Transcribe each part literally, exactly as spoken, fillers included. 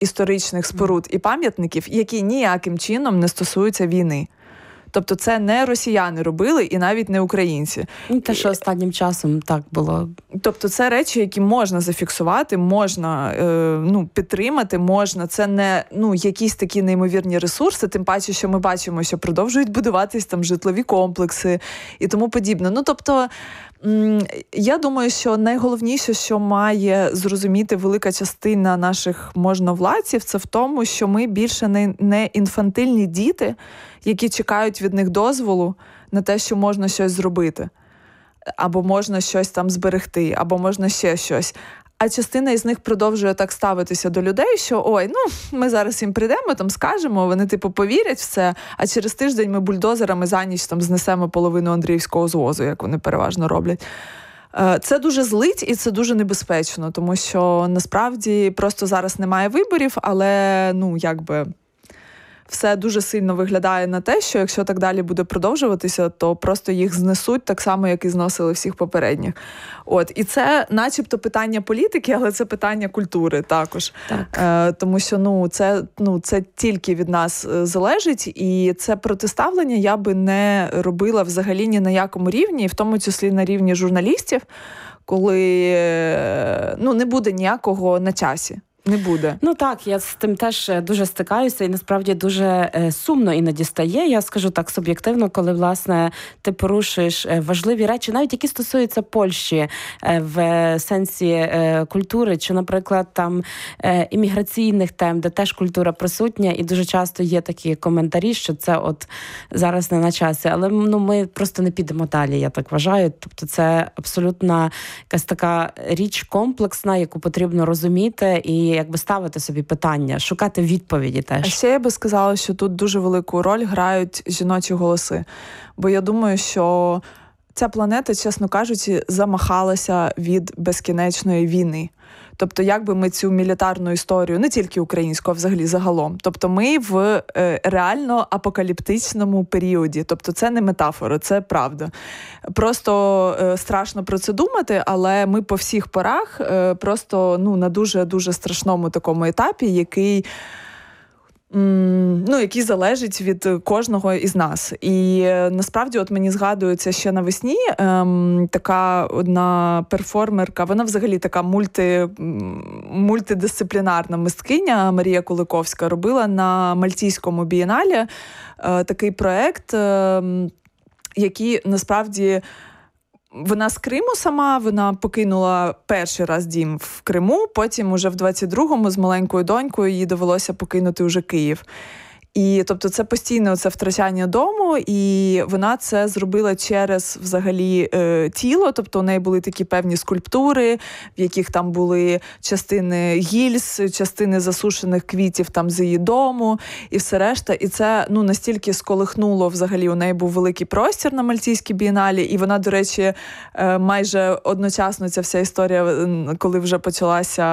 історичних споруд і пам'ятників, які ніяким чином не стосуються війни. Тобто це не росіяни робили і навіть не українці. І те, що останнім часом так було. Тобто це речі, які можна зафіксувати, можна е, ну, підтримати, можна. Це не ну, якісь такі неймовірні ресурси, тим паче, що ми бачимо, що продовжують будуватись там житлові комплекси і тому подібне. Ну, тобто, я думаю, що найголовніше, що має зрозуміти велика частина наших можновладців, це в тому, що ми більше не, не інфантильні діти, які чекають від них дозволу на те, що можна щось зробити, або можна щось там зберегти, або можна ще щось. А частина із них продовжує так ставитися до людей, що ой, ну, ми зараз їм прийдемо, там скажемо, вони типу повірять в це, а через тиждень ми бульдозерами за ніч там знесемо половину Андріївського звозу, як вони переважно роблять. Це дуже злить і це дуже небезпечно, тому що насправді просто зараз немає виборів, але, ну, якби все дуже сильно виглядає на те, що якщо так далі буде продовжуватися, то просто їх знесуть так само, як і зносили всіх попередніх. От. І це начебто питання політики, але це питання культури також. Так. Е, тому що ну, це, ну, це тільки від нас залежить, і це протиставлення я би не робила взагалі ні на якому рівні, в тому числі на рівні журналістів, коли ну, не буде ніякого на часі. Не буде. Ну так, я з тим теж дуже стикаюся і насправді дуже е, сумно іноді стає. Я скажу так суб'єктивно, коли, власне, ти порушуєш важливі речі, навіть які стосуються Польщі е, в сенсі е, культури, чи, наприклад, там е, імміграційних тем, де теж культура присутня, і дуже часто є такі коментарі, що це от зараз не на часі. Але ну, ми просто не підемо далі, я так вважаю. Тобто це абсолютно якась така річ комплексна, яку потрібно розуміти і якби ставити собі питання, шукати відповіді теж. А ще я би сказала, що тут дуже велику роль грають жіночі голоси. Бо я думаю, що ця планета, чесно кажучи, замахалася від безкінечної війни. Тобто, як би ми цю мілітарну історію, не тільки українську, а взагалі загалом. Тобто ми в е, реально апокаліптичному періоді. Тобто це не метафора, це правда. Просто е, страшно про це думати, але ми по всіх порах е, просто ну, на дуже-дуже страшному такому етапі, який... Ну, який залежить від кожного із нас. І насправді от мені згадується ще навесні ем, така одна перформерка, вона взагалі така мульти, мультидисциплінарна мисткиня Марія Куликовська робила на Мальтійському бієнале е, такий проект, е, який насправді вона з Криму сама, вона покинула перший раз дім в Криму, потім уже в двадцять другому з маленькою донькою їй довелося покинути уже Київ. І, тобто, це постійне оце втрачання дому, і вона це зробила через, взагалі, е, тіло, тобто у неї були такі певні скульптури, в яких там були частини гільз, частини засушених квітів там з її дому, і все решта. І це, ну, настільки сколихнуло, взагалі, у неї був великий простір на Мальтійській бієналі, і вона, до речі, е, майже одночасно ця вся історія, коли вже почалася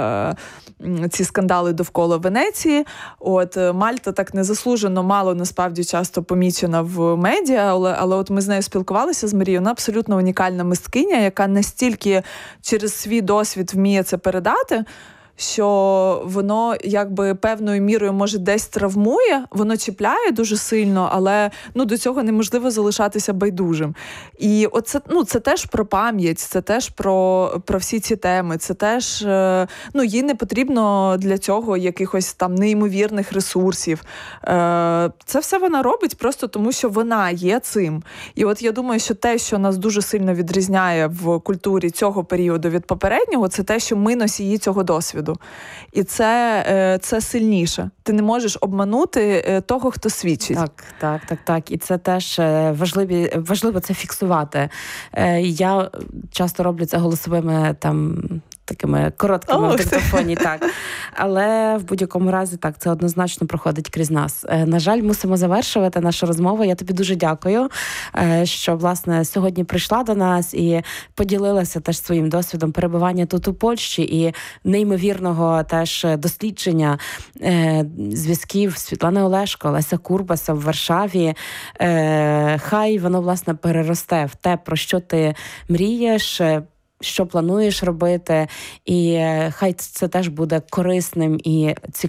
е, ці скандали довкола Венеції, от, Мальта так незаслужено мало, насправді, часто помічена в медіа, але, але от ми з нею спілкувалися з Марією, вона абсолютно унікальна мисткиня, яка настільки через свій досвід вміє це передати, що воно якби певною мірою, може, десь травмує, воно чіпляє дуже сильно, але ну, до цього неможливо залишатися байдужим. І оце, ну, це теж про пам'ять, це теж про, про всі ці теми, це теж, ну, їй не потрібно для цього якихось там неймовірних ресурсів. Це все вона робить просто тому, що вона є цим. І от я думаю, що те, що нас дуже сильно відрізняє в культурі цього періоду від попереднього, це те, що ми носії цього досвіду. І це, це сильніше. Ти не можеш обманути того, хто свідчить. Так, так, так, так. І це теж важливі, важливо це фіксувати. Я часто роблю це голосовими там такими короткими oh, в диктофоні, так. Але в будь-якому разі, так, це однозначно проходить крізь нас. На жаль, мусимо завершувати нашу розмову. Я тобі дуже дякую, що, власне, сьогодні прийшла до нас і поділилася теж своїм досвідом перебування тут у Польщі і неймовірного теж дослідження зв'язків Світлани Олешко, Леся Курбаса в Варшаві. Хай воно, власне, переросте в те, про що ти мрієш, що плануєш робити, і хай це теж буде корисним і цікавим